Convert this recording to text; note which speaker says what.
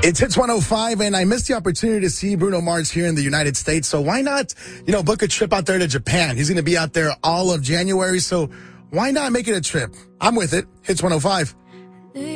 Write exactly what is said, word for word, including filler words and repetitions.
Speaker 1: It's Hits one oh five, and I missed the opportunity to see Bruno Mars here in the United States. So why not, you know, book a trip out there to Japan? He's going to be out there all of January, so why not make it a trip? I'm with it. Hits one oh five.